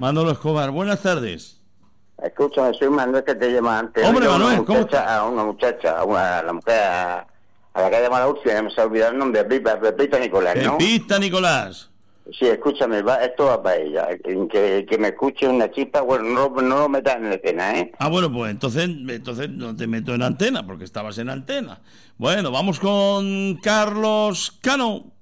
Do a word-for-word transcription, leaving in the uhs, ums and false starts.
Manolo Escobar, buenas tardes. Escúchame, soy Manuel, que te llama antes. Hombre, Oye, Manuel, una ¿cómo muchacha, estás? a una muchacha, a, una, a la mujer, a, a la que ha llamado la última, me se ha olvidado el nombre, Pepita, Pepita Nicolás, ¿no? Pepita Nicolás. Sí, escúchame, va, esto va para ella. Que, que me escuche una chispa, bueno, no, no lo metas en la escena, ¿eh? Ah, bueno, pues entonces, entonces no te meto en antena, porque estabas en antena. Bueno, vamos con Carlos Cano.